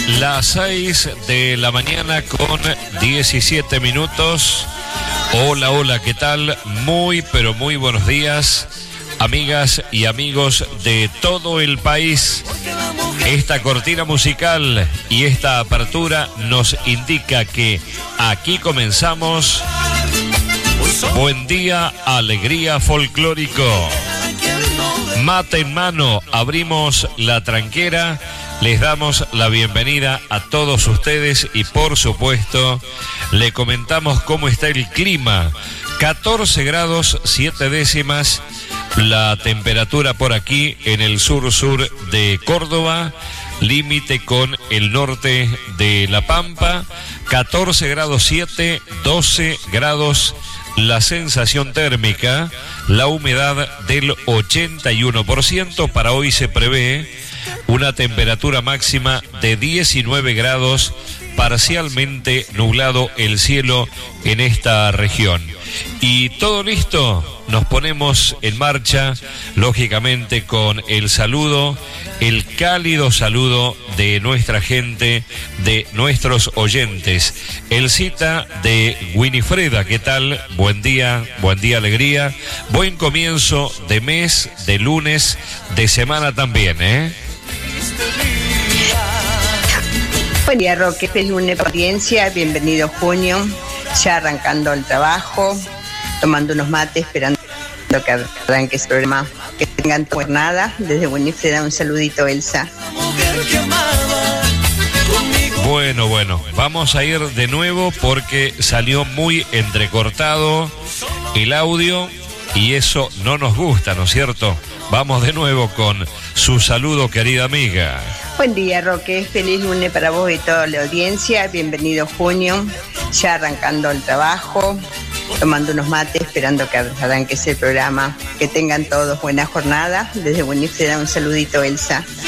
Las 6 de la mañana con 17 minutos. Hola, hola, ¿qué tal? Muy, pero muy buenos días, amigas y amigos de todo el país. Esta cortina musical y esta apertura nos indica que aquí comenzamos. Buen día, alegría folclórico. Mate en mano, abrimos la tranquera. Les damos la bienvenida a todos ustedes y por supuesto le comentamos cómo está el clima. 14 grados 7 décimas la temperatura por aquí en el sur de Córdoba, límite con el norte de La Pampa. 14 grados 7, 12 grados la sensación térmica, la humedad del 81%. Para hoy se prevé una temperatura máxima de 19 grados, parcialmente nublado el cielo en esta región. Y todo listo, nos ponemos en marcha, lógicamente con el saludo, el cálido saludo de nuestra gente, de nuestros oyentes. El cita de Winifreda, ¿qué tal? Buen día, alegría. Buen comienzo de mes, de lunes, de semana también, ¿eh? Buen día, Roque. Feliz lunes por audiencia. Bienvenido junio. Ya arrancando el trabajo, tomando unos mates, esperando que arranque ese programa. Que tengan jornada. Desde Winifreda, un saludito, Elsa. Bueno, vamos a ir de nuevo porque salió muy entrecortado el audio y eso no nos gusta, ¿no es cierto? Vamos de nuevo con su saludo, querida amiga. Buen día, Roque. Feliz lunes para vos y toda la audiencia. Bienvenido junio. Ya arrancando el trabajo, tomando unos mates, esperando que arranque ese programa. Que tengan todos buena jornada. Desde Winifreda, un saludito, Elsa.